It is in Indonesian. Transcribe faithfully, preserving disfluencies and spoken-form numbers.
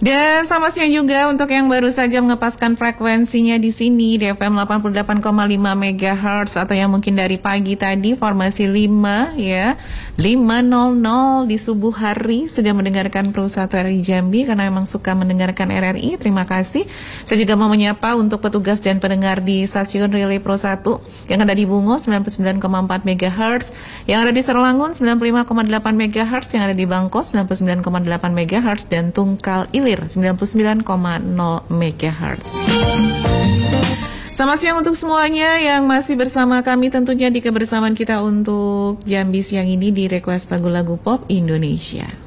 Dan selamat siang juga untuk yang baru saja mengepaskan frekuensinya di sini di F M delapan puluh delapan koma lima megahertz atau yang mungkin dari pagi tadi formasi lima ya lima nol nol di subuh hari sudah mendengarkan Pro satu R I Jambi karena memang suka mendengarkan R R I. Terima kasih. Saya juga mau menyapa untuk petugas dan pendengar di stasiun Relay Pro satu yang ada di Bungo sembilan puluh sembilan koma empat megahertz, yang ada di Serlangun sembilan puluh lima koma delapan megahertz, yang ada di Bangko sembilan puluh sembilan koma delapan megahertz dan Tungkal Ilir sembilan puluh sembilan koma nol megahertz. Selamat siang untuk semuanya yang masih bersama kami tentunya di kebersamaan kita untuk Jambi siang ini di request lagu-lagu pop Indonesia.